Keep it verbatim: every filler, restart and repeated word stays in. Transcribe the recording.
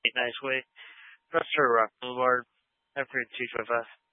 nicely. Press her Rock Boulevard. Have a great two twenty-five.